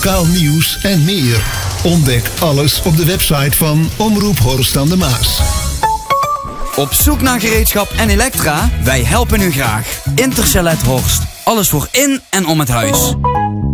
lokaal nieuws en meer. Ontdek alles op de website van Omroep Horst aan de Maas. Op zoek naar gereedschap en elektra? Wij helpen u graag. Intercellet Horst. Alles voor in en om het huis.